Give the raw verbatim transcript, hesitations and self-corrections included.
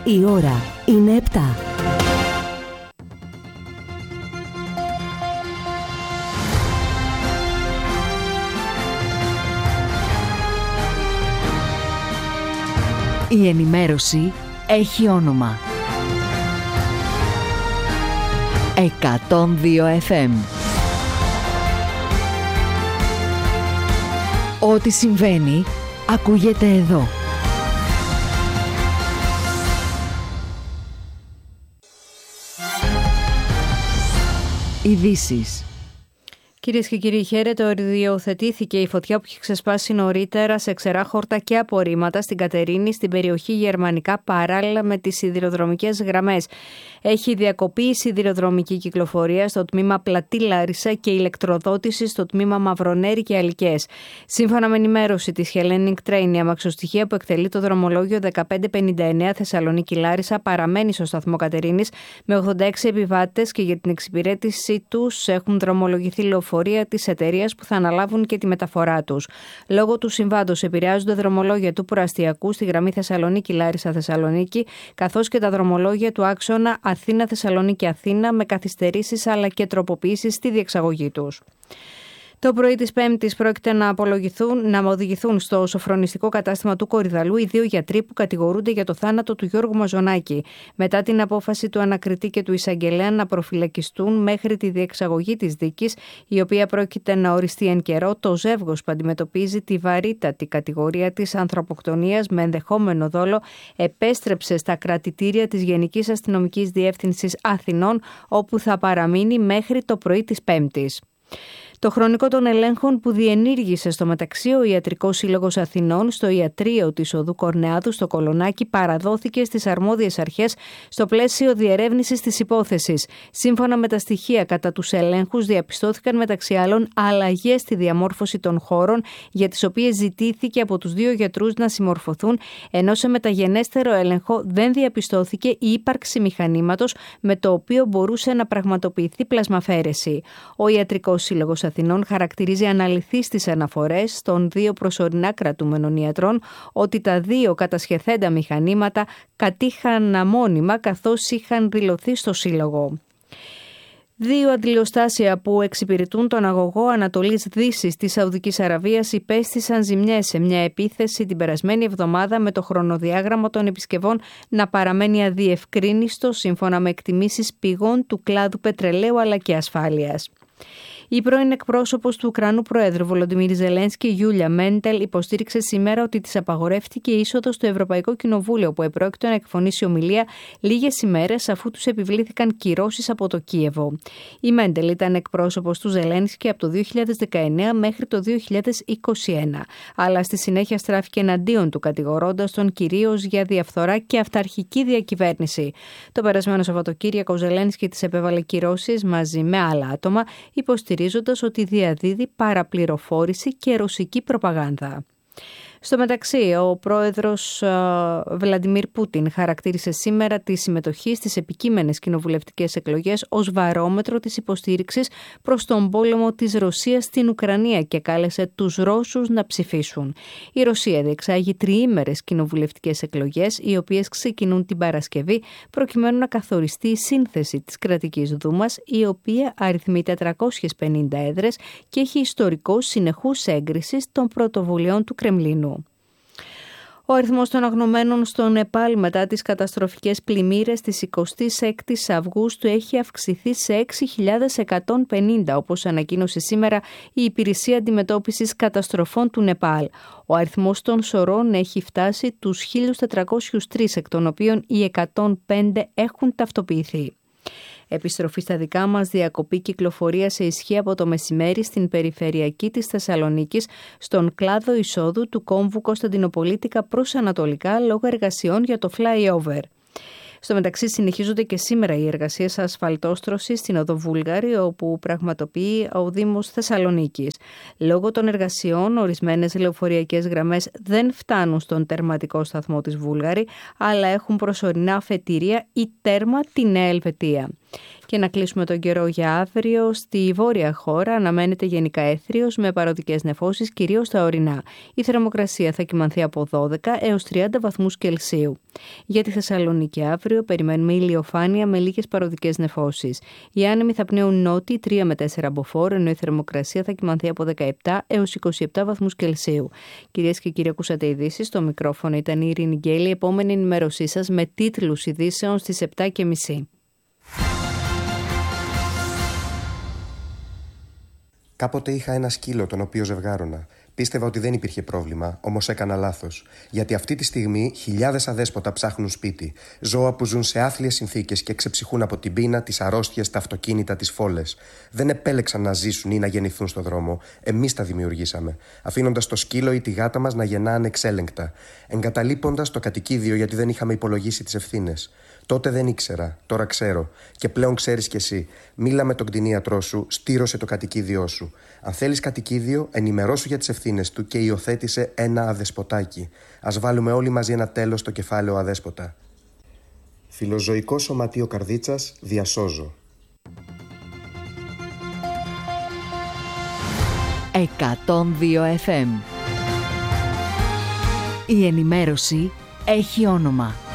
Η ώρα είναι επτά. Η ενημέρωση έχει όνομα. εκατόν δύο εφ εμ. Ό,τι συμβαίνει, ακούγεται εδώ. Ειδήσεις. Κυρίες και κύριοι, χαίρετε. Οριοθετήθηκε η φωτιά που έχει ξεσπάσει νωρίτερα σε ξερά χόρτα και απορρίμματα στην Κατερίνη, στην περιοχή Γερμανικά, παράλληλα με τις σιδηροδρομικές γραμμές. Έχει διακοπεί η σιδηροδρομική κυκλοφορία στο τμήμα Πλατή Λάρισα και η ηλεκτροδότηση στο τμήμα Μαυρονέρη και Αλικές. Σύμφωνα με ενημέρωση της Hellenic Train, η αμαξοστοιχεία που εκτελεί το δρομολόγιο δεκαπέντε πενήντα εννέα Θεσσαλονίκη Λάρισα παραμένει στο σταθμό Κατερίνης με ογδόντα έξι επιβάτες και για την εξυπηρέτησή τους έχουν δρομολογηθεί λεωφορεία της εταιρείας που θα αναλάβουν και τη μεταφορά τους. Λόγω του συμβάντος επηρεάζονται δρομολόγια του προαστιακού στη γραμμή Θεσσαλονίκη-Λάρισα-Θεσσαλονίκη, καθώς και τα δρομολόγια του άξονα Αθήνα-Θεσσαλονίκη-Αθήνα με καθυστερήσεις αλλά και τροποποιήσεις στη διεξαγωγή τους. Το πρωί της Πέμπτης πρόκειται να, να οδηγηθούν στο σοφρονιστικό κατάστημα του Κορυδαλού οι δύο γιατροί που κατηγορούνται για το θάνατο του Γιώργου Μαζονάκη. Μετά την απόφαση του ανακριτή και του εισαγγελέα να προφυλακιστούν μέχρι τη διεξαγωγή της δίκης, η οποία πρόκειται να οριστεί εν καιρό, το ζεύγος που αντιμετωπίζει τη βαρύτατη κατηγορία της ανθρωποκτονίας με ενδεχόμενο δόλο επέστρεψε στα κρατητήρια της Γενικής Αστυνομικής Διεύθυνσης Αθηνών, όπου θα παραμείνει μέχρι το πρωί της Πέμπτης. Το χρονικό των ελέγχων που διενήργησε στο μεταξύ ο Ιατρικός Σύλλογος Αθηνών στο ιατρείο της Οδού Κορνεάδου στο Κολονάκι παραδόθηκε στις αρμόδιες αρχές στο πλαίσιο διερεύνησης της υπόθεσης. Σύμφωνα με τα στοιχεία κατά τους ελέγχους διαπιστώθηκαν μεταξύ άλλων αλλαγές στη διαμόρφωση των χώρων για τις οποίες ζητήθηκε από τους δύο γιατρούς να συμμορφωθούν, ενώ σε μεταγενέστερο έλεγχο δεν διαπιστώθηκε η ύπαρξη μηχανήματος με το οποίο μπορούσε να πραγματοποιηθεί πλασμαφαίρεση. Ο Ιατρικός Σύλλογος Αθηνών χαρακτηρίζει αναλυθείς τις αναφορές των δύο προσωρινά κρατούμενων ιατρών ότι τα δύο κατασχεθέντα μηχανήματα κατήχαν αμώνυμα καθώς είχαν δηλωθεί στο Σύλλογο. Δύο αντιλιοστάσια που εξυπηρετούν τον αγωγό Ανατολής-Δύσης της Σαουδικής Αραβίας υπέστησαν ζημιές σε μια επίθεση την περασμένη εβδομάδα, με το χρονοδιάγραμμα των επισκευών να παραμένει αδιευκρίνιστο σύμφωνα με εκτιμήσεις πηγών του κλάδου πετρελαίου αλλά και ασφάλειας. Η πρώην εκπρόσωπος του Ουκρανού Προέδρου Βολοντιμίρ Ζελένσκι, Γιούλια Μέντελ, υποστήριξε σήμερα ότι της απαγορεύτηκε η είσοδος στο Ευρωπαϊκό Κοινοβούλιο, που επρόκειτο να εκφωνήσει ομιλία λίγες ημέρες αφού τους επιβλήθηκαν κυρώσεις από το Κίεβο. Η Μέντελ ήταν εκπρόσωπος του Ζελένσκι από το δύο χιλιάδες δεκαεννέα μέχρι το δύο χιλιάδες είκοσι ένα, αλλά στη συνέχεια στράφηκε εναντίον του, κατηγορώντας τον κυρίως για διαφθορά και αυταρχική διακυβέρνηση. Το περασμένο Σαββατοκύριακο, ο Ζελένσκι της επέβαλε κυρώσεις μαζί με άλλα άτομα, υποστηρίζοντας ότι διαδίδει παραπληροφόρηση και ρωσική προπαγάνδα. Στο μεταξύ, ο πρόεδρος Βλαντιμίρ Πούτιν χαρακτήρισε σήμερα τη συμμετοχή στις επικείμενες κοινοβουλευτικές εκλογές ως βαρόμετρο της υποστήριξης προς τον πόλεμο της Ρωσίας στην Ουκρανία και κάλεσε τους Ρώσους να ψηφίσουν. Η Ρωσία διεξάγει τριήμερες κοινοβουλευτικές εκλογές, οι οποίες ξεκινούν την Παρασκευή, προκειμένου να καθοριστεί η σύνθεση της κρατικής δούμας, η οποία αριθμεί τετρακόσιες πενήντα έδρες και έχει ιστορικό συνεχούς έγκρισης των πρωτοβουλειών του Κρεμλίνου. Ο αριθμός των αγνωμένων στο Νεπάλ μετά τις καταστροφικές πλημμύρες της εικοστή έκτη Αυγούστου έχει αυξηθεί σε έξι χιλιάδες εκατόν πενήντα, όπως ανακοίνωσε σήμερα η Υπηρεσία Αντιμετώπισης Καταστροφών του Νεπάλ. Ο αριθμός των σωρών έχει φτάσει τους χίλια τετρακόσιους τρεις, εκ των οποίων οι εκατόν πέντε έχουν ταυτοποιηθεί. Επιστροφή στα δικά μας, διακοπή κυκλοφορία σε ισχύ από το μεσημέρι στην περιφερειακή της Θεσσαλονίκης, στον κλάδο εισόδου του κόμβου Κωνσταντινοπολίτικα προς Ανατολικά λόγω εργασιών για το flyover. Στο μεταξύ, συνεχίζονται και σήμερα οι εργασίες ασφαλτόστρωσης στην οδό Βούλγαρη, όπου πραγματοποιεί ο Δήμος Θεσσαλονίκης. Λόγω των εργασιών, ορισμένες λεωφορειακές γραμμές δεν φτάνουν στον τερματικό σταθμό της Βούλγαρη, αλλά έχουν προσωρινά αφετηρία ή τέρμα τη Νέα Ελβετία. Και να κλείσουμε τον καιρό για αύριο. Στη βόρεια χώρα αναμένεται γενικά έθριος με παροδικές νεφώσεις, κυρίως στα ορεινά. Η θερμοκρασία θα κυμανθεί από δώδεκα έως τριάντα βαθμούς Κελσίου. Για τη Θεσσαλονίκη αύριο περιμένουμε ηλιοφάνεια με λίγες παροδικές νεφώσεις. Οι άνεμοι θα πνέουν νότιοι τρία με τέσσερα μποφόρ, ενώ η θερμοκρασία θα κυμανθεί από δεκαεπτά έως είκοσι επτά βαθμούς Κελσίου. Κυρίες και κύριοι, ακούσατε ειδήσεις. Στο μικρόφωνο ήταν η Ειρήνη Γκέλη. Επόμενη ενημέρωσή σας με τίτλους ειδήσεων στις επτά και μισή. Κάποτε είχα ένα σκύλο τον οποίο ζευγάρωνα. Πίστευα ότι δεν υπήρχε πρόβλημα, όμως έκανα λάθος. Γιατί αυτή τη στιγμή χιλιάδες αδέσποτα ψάχνουν σπίτι. Ζώα που ζουν σε άθλιες συνθήκες και ξεψυχούν από την πείνα, τις αρρώστιες, τα αυτοκίνητα, τις φόλες. Δεν επέλεξαν να ζήσουν ή να γεννηθούν στον δρόμο. Εμείς τα δημιουργήσαμε. Αφήνοντας το σκύλο ή τη γάτα μας να γεννά ανεξέλεγκτα. Εγκαταλείποντας το κατοικίδιο γιατί δεν είχαμε υπολογίσει τις ευθύνες. Τότε δεν ήξερα, τώρα ξέρω. Και πλέον ξέρεις κι εσύ. Μίλα με τον κτηνίατρό σου, στήρωσε το κατοικίδιό σου. Αν θέλεις κατοικίδιο, ενημερώσου για τις ευθύνες του και υιοθέτησε ένα αδεσποτάκι. Ας βάλουμε όλοι μαζί ένα τέλος στο κεφάλαιο αδέσποτα. Φιλοζωικό Σωματείο Καρδίτσας, διασώζω. εκατόν δύο εφ εμ. Η ενημέρωση έχει όνομα.